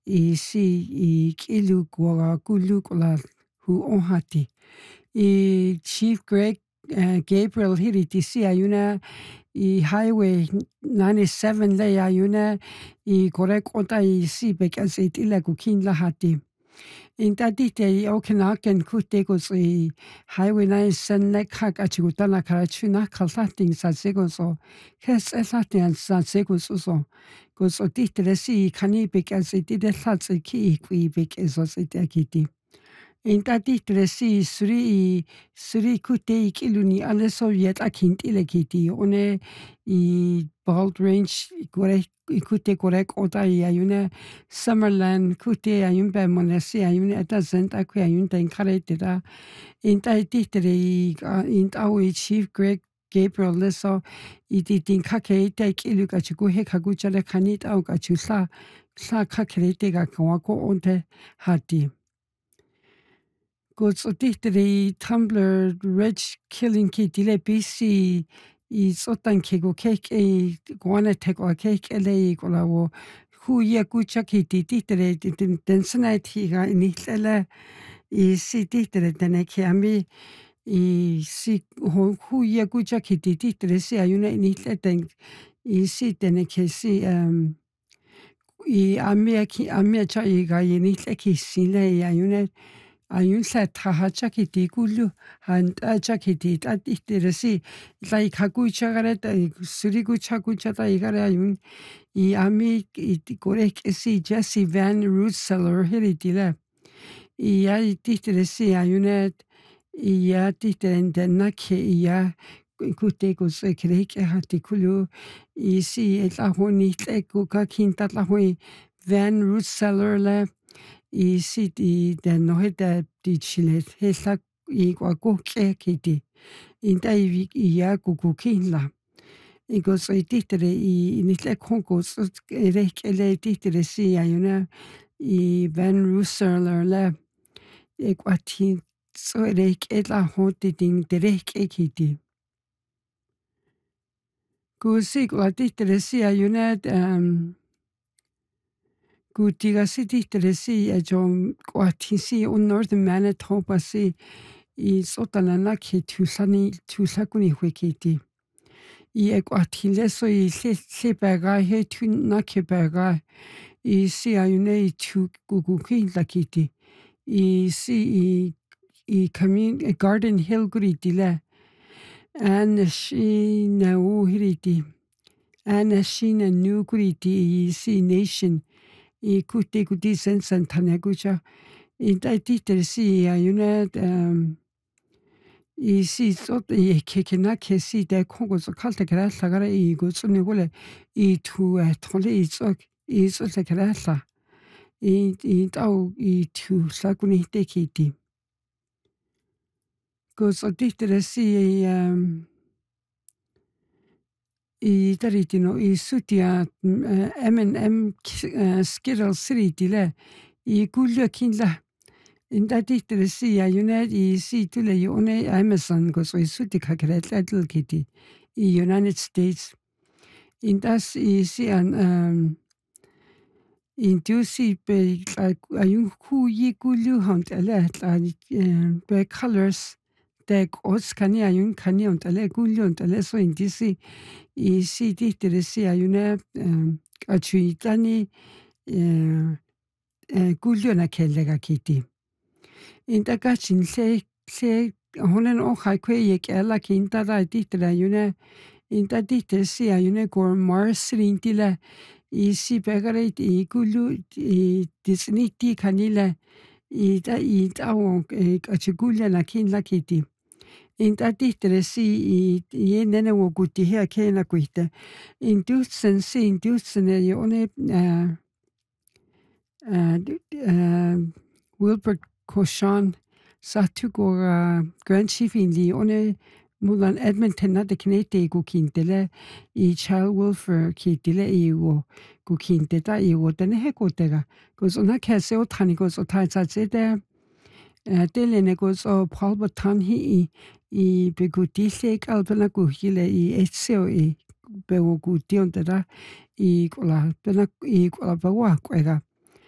I kilu kwa kulu kwa hu onhati. Chief Gabriel hiriti si ayuna Highway 97 le ayuna korek ota si bekas itila kukin lahati. Inta dite okinaken kutekos Highway 97 le kakachutana karachuna kalhating sa segoso. Kes elatian sa segoso. Goso dite si kani bekas itide lats ki bekesos itakiti. Inta dite si suri kute ikiluni ale Soviet akint ilekiti one Bald Range kute korek ota ayuna Summerland kute ayunbe monesi ayun etazent akwe ayun den karetira inta dite inta Chief Gabriel leso itin kake ite iluka chukuhe kaguchale kanit au kachusla kakerete ga kwako onte hati. Gods dite Tumblr Reg killing ki dile BC sotan kego cake guana teko cake ele kolawo hu ya kucha ki dite den sanati ga initela si dite den kiami si hu ya kucha ki dite si ayuna initeten si den ke si amia cha ga initla ki sile ayuna ayun sa tahacha ki tikulu han acha ki at iteresi like hakucha gareta surigu chakucha ta igara ayun ami korek si Jesse Van Rootseller hiritila ya iteresi ayunet ya titen denake ya kute ko se kreke hatikulu si etahoni tleko ka kinta tlahui Van Rootseller le si den noheta di chile hela kwa kuke kiti inta ya kukukinla igos titere nitle konkos rekele titere si ayuna Van Rootseller le ekwati so rekela hoti ding dereke kiti kusik la titere si ayuna Gutiga City Teresi John Quatisi on Northern Manitoba si sotanana ki tusakuni wikiti. Equatileso sepaga he tuna kepaga si ayune tu guguki lakiti. Si community Garden Hill guritile. Anashina uhiriti. Anashina new guriti si nation. Kuti sensan tanagucha inta titer si ayuna si sot kekena kesi de kongo so kalta kara sagara go sunigule tu tole isok la kara tau tu sakuni tekiti go so titer si taritino sutia M&M Skittle City dile kulya kinla inda dite si ayuna si tule yone Amazon go so sutika kretla kiti United States indas si an indusi be ayun ku kulyu hunt ala be colors Deg oskani ayun kani ontale kulyu ontale so indisi si dite si ayuna achuitani kulyu na kellega kiti. Inta kachin se honen o haikwe yek ela kinta da dite ayuna inta dite si ayuna gor Mars rintila si begare kulyu disniti kanila ita on achigulya na kin la kiti. Inta dite si nene wo guti hea kena kuite. Indusen yone Wilbert Cauchon sa tuko Grand Chief indi one mulan Edmonton na de knete gukintele child welfare kitile wo gukinte ta wo tene hekotega goes on kese o tani goes o taitsa zede delene goes o Paul Batanhi begutile kalbana guhile etseo bewo gution da kola pena kola bawa kwega